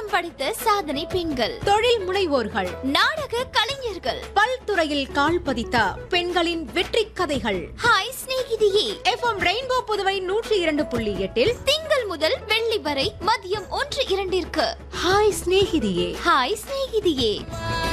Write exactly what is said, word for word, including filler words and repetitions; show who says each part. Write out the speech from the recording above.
Speaker 1: சாதனம் படைத்த சாதனை பெண்கள்,
Speaker 2: தொழில் முனைவோர்கள்,
Speaker 1: நாடக கலைஞர்கள்,
Speaker 2: பல்துறையில் கால் பதித்த பெண்களின் வெற்றி கதைகள்.
Speaker 1: ஹாய் சிநேகிதியே.
Speaker 2: எஃப்எம் ரெயின்போ புதுவை நூற்றி இரண்டு புள்ளி எட்டில்
Speaker 1: திங்கள் முதல் வெள்ளி வரை மதியம் ஒன்று இரண்டிற்கு
Speaker 2: ஹாய் சிநேகிதியே.
Speaker 1: ஹாய் சிநேகிதியே.